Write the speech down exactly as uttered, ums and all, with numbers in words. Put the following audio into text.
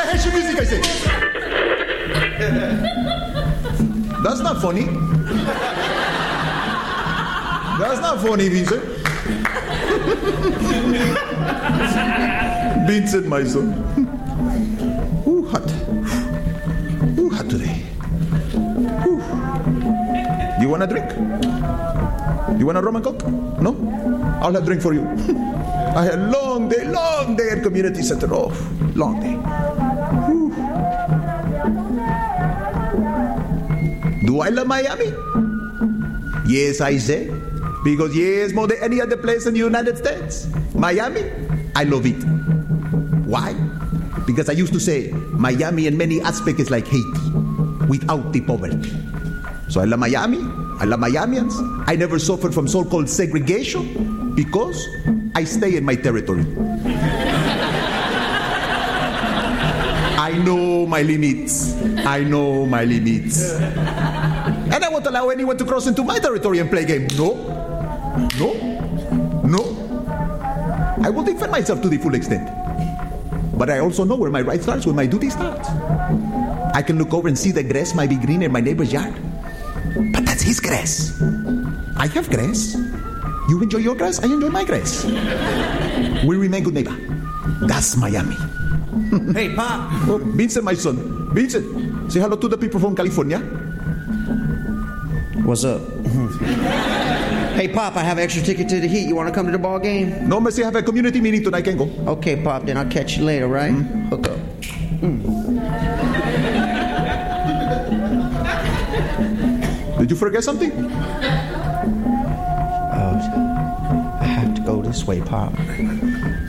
the Haitian music, I say. That's not funny. That's not funny, Vincent. Vincent, my son. Ooh, hot. Ooh, hot today. Ooh. You want a drink? You want a rum and coke? No? I'll have a drink for you. I had a long day, long day at community center. Oh, long day. Ooh. Do I love Miami? Yes, I say. Because yes, more than any other place in the United States. Miami, I love it. Why? Because I used to say, Miami in many aspects is like Haiti, without the poverty. So I love Miami. I love Miamians. I never suffered from so-called segregation because I stay in my territory. I know my limits. I know my limits. And I won't allow anyone to cross into my territory and play game. No. No. No. I will defend myself to the full extent. But I also know where my right starts, where my duty starts. I can look over and see the grass might be green in my neighbor's yard. But that's his grass. I have grass. You enjoy your grass, I enjoy my grass. We remain good neighbor. That's Miami. Hey, Pop. Oh, Vincent, my son. Vincent, say hello to the people from California. What's up? Hey, Pop, I have an extra ticket to the Heat. You want to come to the ball game? No, Messi, I have a community meeting tonight. I can go. Okay, Pop, then I'll catch you later, right? Mm. Hook up. Mm. Did you forget something? Oh, I have to go this way, Pop.